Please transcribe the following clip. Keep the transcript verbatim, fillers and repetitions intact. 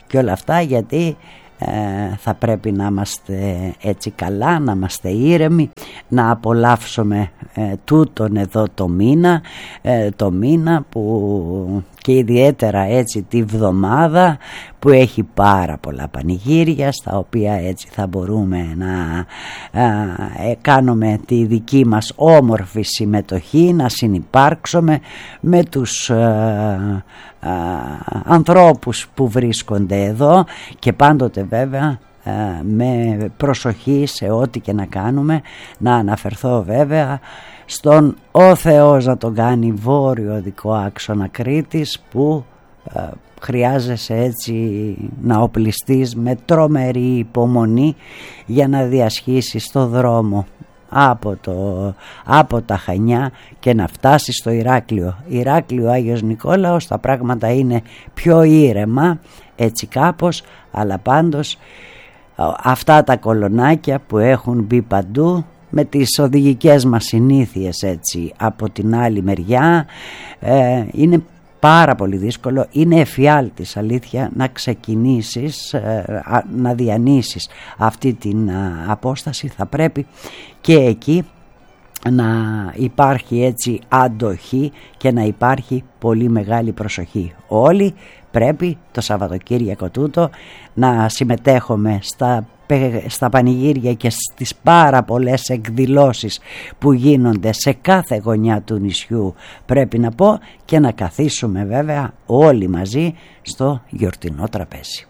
και όλα αυτά, γιατί ε, θα πρέπει να είμαστε έτσι καλά, να είμαστε ήρεμοι, να απολαύσουμε ε, τούτον εδώ το μήνα, ε, το μήνα που και ιδιαίτερα έτσι τη βδομάδα που έχει πάρα πολλά πανηγύρια, στα οποία έτσι θα μπορούμε να ε, κάνουμε τη δική μας όμορφη συμμετοχή, να συνυπάρξουμε με τους ε, ε, ανθρώπους που βρίσκονται εδώ, και πάντοτε βέβαια ε, με προσοχή σε ό,τι και να κάνουμε. Να αναφερθώ βέβαια στον «Ο Θεός να τον κάνει βόρειο οδικό άξονα Κρήτης», που ε, χρειάζεσαι έτσι να οπλιστείς με τρομερή υπομονή για να διασχίσεις το δρόμο από, το, από τα Χανιά και να φτάσεις στο Ηράκλειο. Ηράκλειο Άγιος Νικόλαος, τα πράγματα είναι πιο ήρεμα έτσι κάπως, αλλά πάντως αυτά τα κολονάκια που έχουν μπει παντού με τις οδηγικές μας συνήθειες έτσι από την άλλη μεριά, ε, είναι πάρα πολύ δύσκολο, είναι εφιάλτης αλήθεια να ξεκινήσεις, ε, να διανύσεις αυτή την α, απόσταση. Θα πρέπει και εκεί να υπάρχει έτσι αντοχή και να υπάρχει πολύ μεγάλη προσοχή. Όλοι πρέπει το Σαββατοκύριακο τούτο να συμμετέχουμε στα στα πανηγύρια και στις πάρα πολλές εκδηλώσεις που γίνονται σε κάθε γωνιά του νησιού, πρέπει να πω, και να καθίσουμε βέβαια όλοι μαζί στο γιορτινό τραπέζι.